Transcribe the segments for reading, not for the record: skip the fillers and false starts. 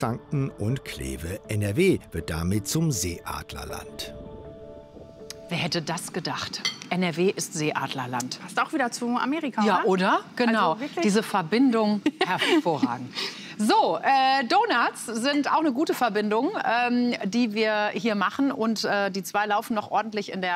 Franken und Kleve. NRW wird damit zum Seeadlerland. Wer hätte das gedacht? NRW ist Seeadlerland. Passt auch wieder zu Amerika, Ja, oder? Genau. Also diese Verbindung hervorragend. So, Donuts sind auch eine gute Verbindung, die wir hier machen. Und die zwei laufen noch ordentlich in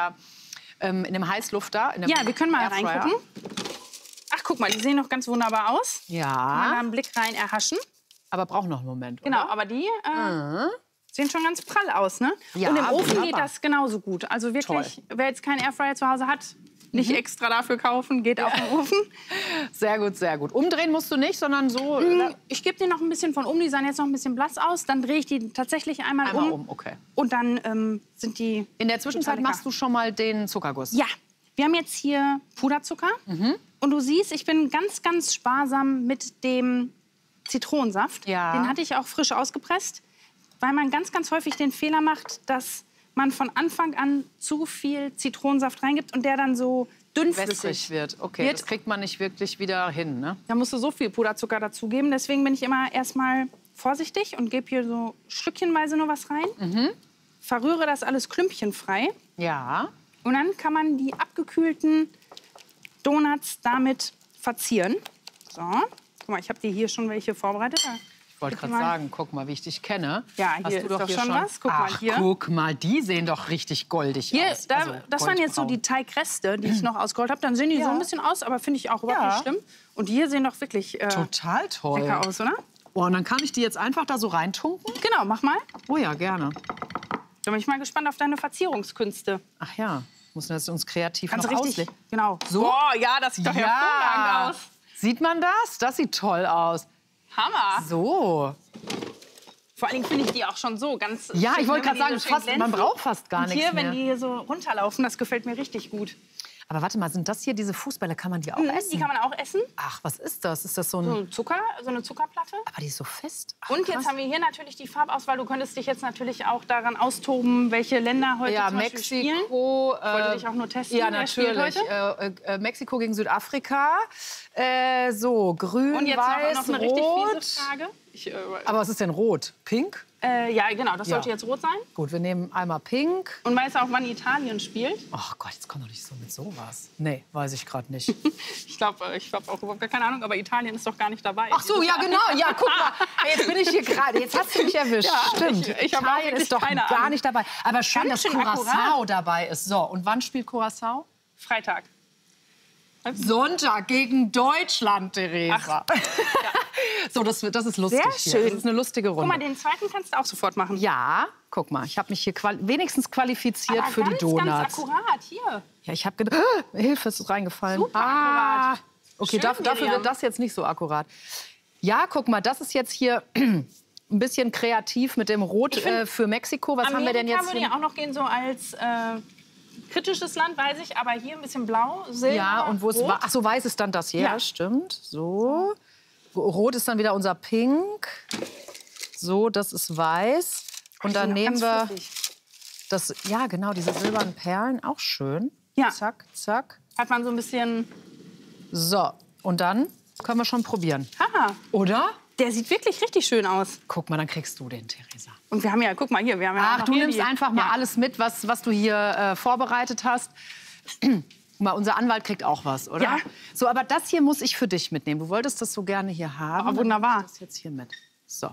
dem Heißlufter. Ja, wir können mal reingucken. Ach, guck mal, die sehen noch ganz wunderbar aus. Ja. Mal da einen Blick rein erhaschen. Aber brauchen noch einen Moment, oder? Genau, aber die sehen schon ganz prall aus, ne? Ja, und im Ofen wunderbar. geht das genauso gut. Also wirklich, wer jetzt keinen Airfryer zu Hause hat, nicht extra dafür kaufen, geht auch im Ofen. Sehr gut, sehr gut. Umdrehen musst du nicht, sondern so... Ich gebe die noch ein bisschen von um, die sahen jetzt noch ein bisschen blass aus. Dann drehe ich die tatsächlich einmal um. Okay. Und dann sind die... In der Zwischenzeit machst du schon mal den Zuckerguss. Ja, wir haben jetzt hier Puderzucker. Und du siehst, ich bin ganz, ganz sparsam mit dem Zitronensaft. Ja. Den hatte ich auch frisch ausgepresst, weil man ganz, ganz häufig den Fehler macht, dass man von Anfang an zu viel Zitronensaft reingibt und der dann so dünnflüssig Wässrig wird. Okay, das kriegt man nicht wirklich wieder hin, ne? Da musst du so viel Puderzucker dazugeben. Deswegen bin ich immer erstmal vorsichtig und gebe hier so stückchenweise nur was rein. Verrühre das alles klümpchenfrei. Ja. Und dann kann man die abgekühlten Donuts damit verzieren. So, guck mal, ich habe dir hier schon welche vorbereitet. Ich wollte gerade sagen, guck mal, wie ich dich kenne. Ja, hier ist doch schon was. Guck mal hier. Guck mal, die sehen doch richtig goldig Hier, aus. das waren jetzt so die Teigreste, die ich noch ausgerollt habe. Dann sehen die so ein bisschen aus, aber finde ich auch überhaupt nicht schlimm. Und hier sehen doch wirklich total toll lecker aus, oder? Oh, und dann kann ich die jetzt einfach da so reintunken? Genau, mach mal. Oh ja, gerne. Da bin ich mal gespannt auf deine Verzierungskünste. Ach ja, müssen wir das uns kreativ Ganz noch richtig, auslegen. genau. So? Boah, ja, das sieht doch hervorragend aus. Sieht man das? Das sieht toll aus. Hammer. So. Vor allen Dingen finde ich die auch schon so ganz Ja, schick, ich wollte wenn gerade die sagen, so schön glänzen. man braucht fast gar Und nichts hier, mehr. wenn die hier so runterlaufen, das gefällt mir richtig gut. Aber warte mal, sind das hier diese Fußbälle? Kann man die auch essen? Die kann man auch essen. Ach, was ist das? Ist das so ein... So Zucker, so eine Zuckerplatte. Aber die ist so fest. Ach, Und krass. jetzt haben wir hier natürlich die Farbauswahl. Du könntest dich jetzt natürlich auch daran austoben, welche Länder heute Ja, zum Beispiel spielen. Mexiko. Ich wollte dich auch nur testen. Ja, Wer spielt natürlich. heute? Mexiko gegen Südafrika. So, grün, Und jetzt weiß, noch eine richtig rot. fiese Frage. Aber was ist denn rot? Pink? Ja, genau, das sollte jetzt rot sein. Gut, wir nehmen einmal pink. Und weißt du auch, wann Italien spielt? Ach Gott, jetzt komm doch nicht so mit sowas. Nee, weiß ich gerade nicht. Ich glaube auch überhaupt gar keine Ahnung, aber Italien ist doch gar nicht dabei. Ach so, ja genau. Ja, guck mal. Jetzt bin ich hier gerade. Jetzt hast du mich erwischt. Ja, Stimmt. ich habe auch Italien wirklich ist doch keine gar Ahnung. nicht dabei. Aber schön, Ganz dass schön Curaçao akkurat. dabei ist. So, und wann spielt Curaçao? Freitag. Sonntag gegen Deutschland, Theresa. So, das ist lustig. Sehr hier. schön. Das ist eine lustige Runde. Guck mal, den zweiten kannst du auch sofort machen. Ja, guck mal, ich habe mich hier wenigstens qualifiziert Aber für die ganz, Donuts. ganz akkurat, hier. Ja, ich habe gedacht, Hilfe, es ist reingefallen. Super akkurat. Okay, Schön, dafür Miriam. wird das jetzt nicht so akkurat. Ja, guck mal, das ist jetzt hier ein bisschen kreativ mit dem Rot für Mexiko. Was haben wir denn jetzt? Amerika würde ja auch noch gehen so als kritisches Land, weiß ich, aber hier ein bisschen blau, Silber, Ja, und wo ist Rot. ach so, weiß ist dann das hier, Ja. stimmt. So. Rot ist dann wieder unser Pink. So, das ist weiß. Und dann Die sind nehmen noch wir ganz flüssig. das, ja genau, diese silbernen Perlen, auch schön. Ja. Zack, zack. Hat man so ein bisschen... So, und dann können wir schon probieren. Haha, Oder? der sieht wirklich richtig schön aus. Guck mal, dann kriegst du den, Theresa. Und wir haben ja, guck mal hier, wir haben ja auch Ach, noch du hier nimmst die, einfach mal alles mit, was du hier vorbereitet hast. Mal, unser Anwalt kriegt auch was, oder? Ja. So, aber das hier muss ich für dich mitnehmen. Du wolltest das so gerne hier haben. Aber wunderbar. Dann nehme ich das jetzt hier mit. So.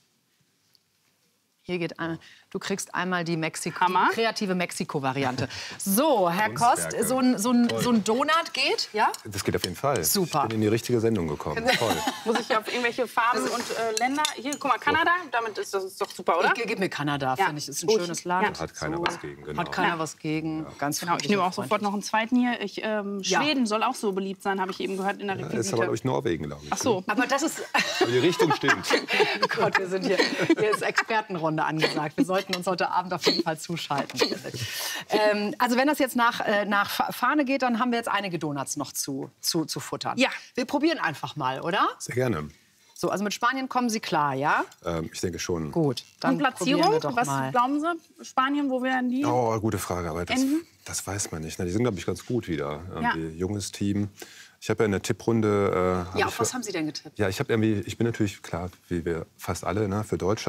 Hier geht du kriegst einmal die Hammer. kreative Mexiko-Variante. So, Herr Kost, so ein Donut geht, ja? Das geht auf jeden Fall. Super. Ich bin in die richtige Sendung gekommen. Toll. Muss ich auf irgendwelche Farben und Länder... Hier, guck mal, Kanada, damit ist das doch super, oder? Gib mir Kanada, Ja. finde ich. Ist ein Gut. schönes Land. Ja. Hat keiner was gegen. Genau. Hat keiner was gegen. Ganz Genau, ich nehme auch sofort noch einen zweiten hier. Schweden soll auch so beliebt sein, habe ich eben gehört in der Das ist Requisite. aber, glaube ich, Norwegen, glaube ich. Ach so. Aber das ist... Aber die Richtung stimmt. Oh Gott, wir sind hier ist Expertenrunde angesagt. Wir sollten uns heute Abend auf jeden Fall zuschalten. Also wenn das jetzt nach Fahne geht, dann haben wir jetzt einige Donuts noch zu futtern. Ja. Wir probieren einfach mal, oder? Sehr gerne. So, also mit Spanien kommen Sie klar, ja? Ich denke schon. Gut, dann Und Platzierung, probieren wir doch was mal. glauben Sie? Spanien, wo werden die? Oh, gute Frage. Aber Enden? das weiß man nicht. Die sind, glaube ich, ganz gut wieder. Ja. Junges Team. Ich habe ja in der Tipprunde... Ja, auf was haben Sie denn getippt? Ja, ich bin natürlich, klar, wie wir fast alle, für Deutschland.